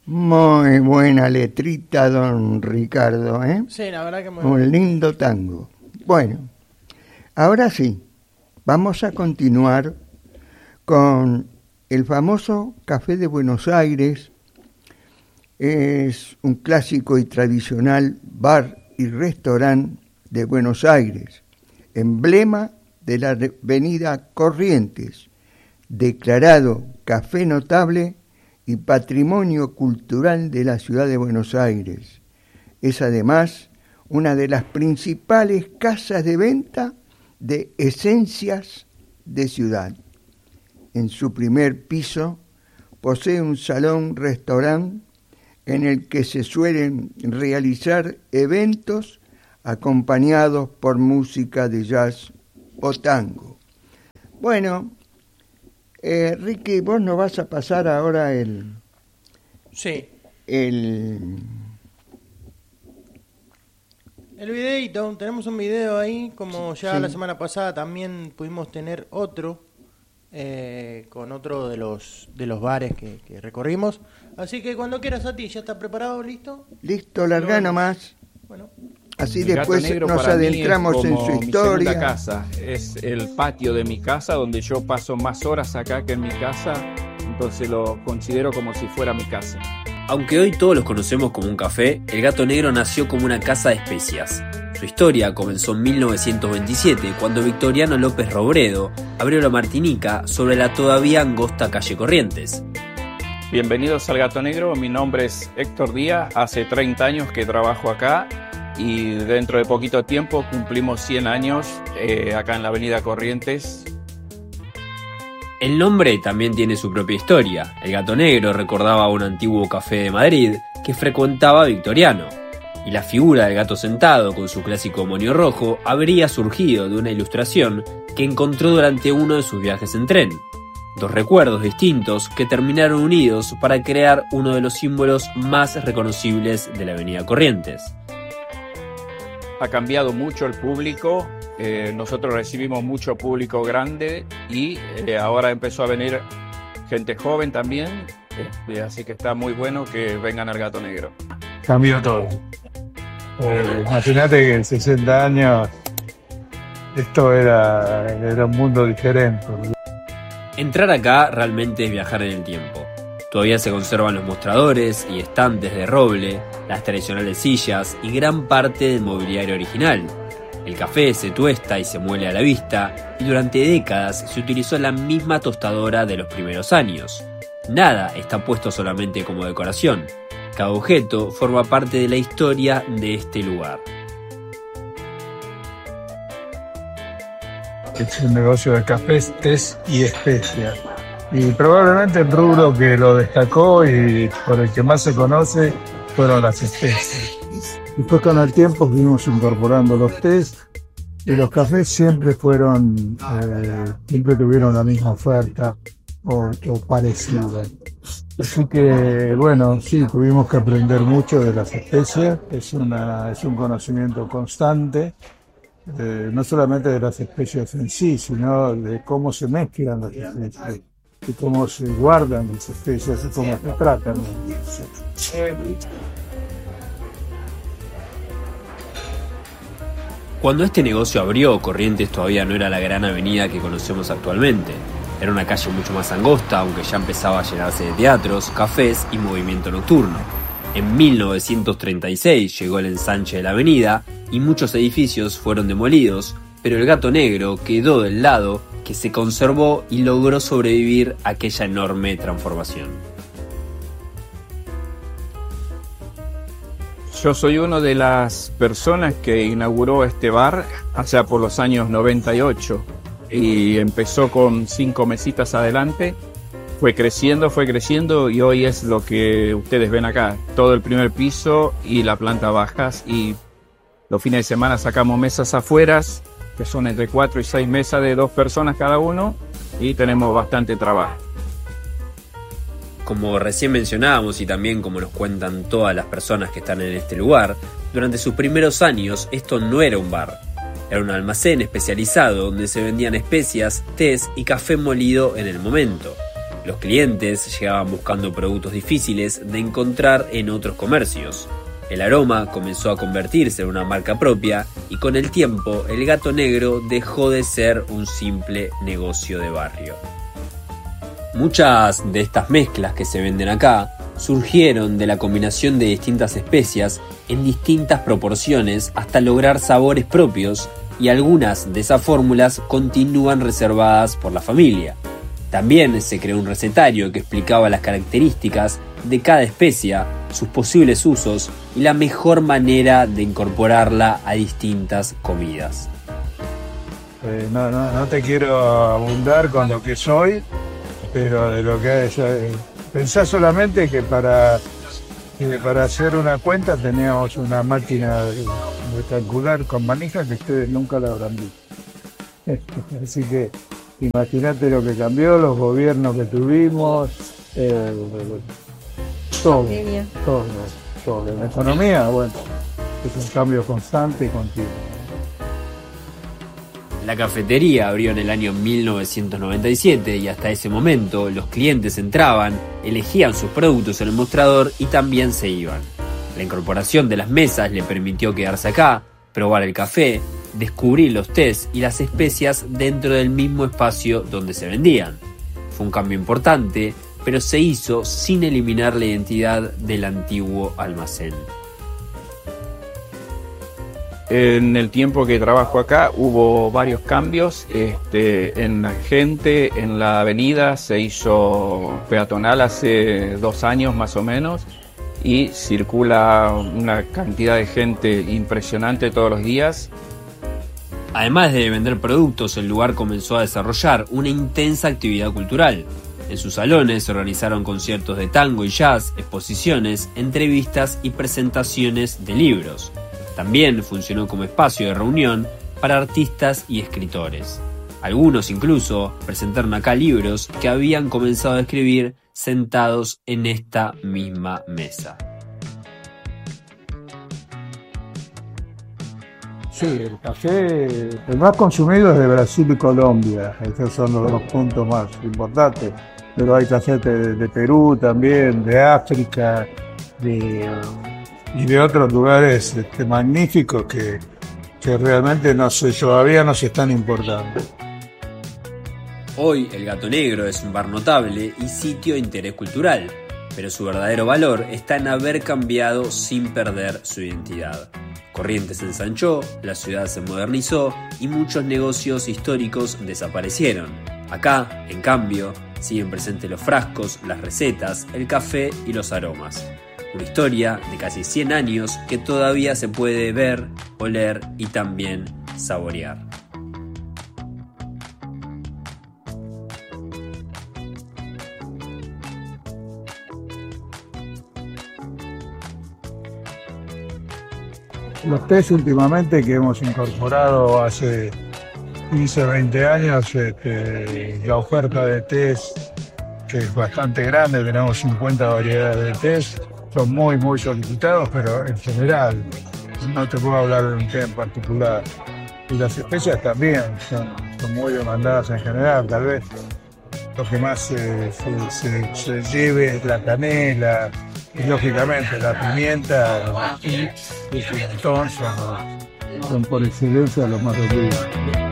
Muy buena letrita, don Ricardo, ¿eh? Sí, la verdad que muy Un bueno. lindo tango. Bueno, ahora sí, vamos a continuar con el famoso Café de Buenos Aires. Es un clásico y tradicional bar y restaurante de Buenos Aires, emblema de la avenida Corrientes, declarado café notable y patrimonio cultural de la ciudad de Buenos Aires. Es además una de las principales casas de venta de esencias de ciudad. En su primer piso posee un salón-restaurante en el que se suelen realizar eventos acompañados por música de jazz o tango. Bueno, Ricky, vos nos vas a pasar ahora Sí. el El videíto, tenemos un video ahí, como ya Sí. la semana pasada también pudimos tener otro, con otro de los bares que recorrimos. Así que cuando quieras, a ti, ¿ya está preparado, listo? listo, larga Bueno. nomás. Bueno, Así El Gato después Negro nos para mí adentramos es en como su mi segunda historia. casa. Es el patio de mi casa donde yo paso más horas acá que en mi casa, entonces lo considero como si fuera mi casa. Aunque hoy todos los conocemos como un café, el Gato Negro nació como una casa de especias. Su historia comenzó en 1927, cuando Victoriano López Robredo abrió la Martinica sobre la todavía angosta calle Corrientes. Bienvenidos al Gato Negro, mi nombre es Héctor Díaz, hace 30 años que trabajo acá y dentro de poquito tiempo cumplimos 100 años acá en la avenida Corrientes. El nombre también tiene su propia historia. El Gato Negro recordaba un antiguo café de Madrid que frecuentaba Victoriano, y la figura del gato sentado con su clásico moño rojo habría surgido de una ilustración que encontró durante uno de sus viajes en tren. Dos recuerdos distintos que terminaron unidos para crear uno de los símbolos más reconocibles de la avenida Corrientes. Ha cambiado mucho el público, nosotros recibimos mucho público grande y ahora empezó a venir gente joven también, así que está muy bueno que vengan al Gato Negro. Cambió todo. Imagínate que en 60 años esto era un mundo diferente. Entrar acá realmente es viajar en el tiempo. Todavía se conservan los mostradores y estantes de roble, las tradicionales sillas y gran parte del mobiliario original. El café se tuesta y se muele a la vista, y durante décadas se utilizó la misma tostadora de los primeros años. Nada está puesto solamente como decoración. Cada objeto forma parte de la historia de este lugar. Es un negocio de cafés, tés y especias. Y probablemente el rubro que lo destacó y por el que más se conoce fueron las especias. Después con el tiempo fuimos incorporando los tés y los cafés siempre tuvieron la misma oferta o parecida. Así que bueno, sí, tuvimos que aprender mucho de las especias, es un conocimiento constante. No solamente de las especies en sí, sino de cómo se mezclan las especies, y cómo se guardan las especies y cómo se tratan. Cuando este negocio abrió, Corrientes todavía no era la gran avenida que conocemos actualmente. Era una calle mucho más angosta, aunque ya empezaba a llenarse de teatros, cafés y movimiento nocturno. En 1936 llegó el ensanche de la avenida y muchos edificios fueron demolidos, pero el Gato Negro quedó del lado que se conservó y logró sobrevivir a aquella enorme transformación. Yo soy una de las personas que inauguró este bar allá por los años 98 y empezó con 5 mesitas adelante. Fue creciendo y hoy es lo que ustedes ven acá. Todo el primer piso y la planta baja, y los fines de semana sacamos mesas afuera, que son entre 4 y 6 mesas de 2 personas cada uno, y tenemos bastante trabajo. Como recién mencionábamos y también como nos cuentan todas las personas que están en este lugar, durante sus primeros años esto no era un bar. Era un almacén especializado donde se vendían especias, tés y café molido en el momento. Los clientes llegaban buscando productos difíciles de encontrar en otros comercios. El aroma comenzó a convertirse en una marca propia y con el tiempo el Gato Negro dejó de ser un simple negocio de barrio. Muchas de estas mezclas que se venden acá surgieron de la combinación de distintas especias en distintas proporciones hasta lograr sabores propios, y algunas de esas fórmulas continúan reservadas por la familia. También se creó un recetario que explicaba las características de cada especia, sus posibles usos y la mejor manera de incorporarla a distintas comidas. No te quiero abundar con lo que soy, pero de lo que es, pensá solamente que para hacer una cuenta teníamos una máquina de calcular con manija que ustedes nunca la habrán visto. Así que imagínate lo que cambió, los gobiernos que tuvimos, todo. La economía, bueno, es un cambio constante y continuo. La cafetería abrió en el año 1997 y hasta ese momento los clientes entraban, elegían sus productos en el mostrador y también se iban. La incorporación de las mesas le permitió quedarse acá, probar el café, descubrir los tés y las especias dentro del mismo espacio donde se vendían. Fue un cambio importante, pero se hizo sin eliminar la identidad del antiguo almacén. En el tiempo que trabajo acá hubo varios cambios en la gente, en la avenida se hizo peatonal hace 2 años más o menos y circula una cantidad de gente impresionante todos los días. Además de vender productos, el lugar comenzó a desarrollar una intensa actividad cultural. En sus salones se organizaron conciertos de tango y jazz, exposiciones, entrevistas y presentaciones de libros. También funcionó como espacio de reunión para artistas y escritores. Algunos incluso presentaron acá libros que habían comenzado a escribir sentados en esta misma mesa. Sí, el café, el más consumido es de Brasil y Colombia, estos son los 2 puntos más importantes, pero hay café de Perú también, de África, y de otros lugares magníficos que realmente todavía no se están importando. Hoy el Gato Negro es un bar notable y sitio de interés cultural, pero su verdadero valor está en haber cambiado sin perder su identidad. Corrientes se ensanchó, la ciudad se modernizó y muchos negocios históricos desaparecieron. Acá, en cambio, siguen presentes los frascos, las recetas, el café y los aromas. Una historia de casi 100 años que todavía se puede ver, oler y también saborear. Los tés últimamente que hemos incorporado hace 15, 20 años, la oferta de tés que es bastante grande, tenemos 50 variedades de tés. Son muy solicitados, pero en general, no te puedo hablar de un té en particular. Y las especias también son muy demandadas en general, tal vez lo que más se lleve es la canela y lógicamente la pimienta y el pimentón son por excelencia los más requeridos.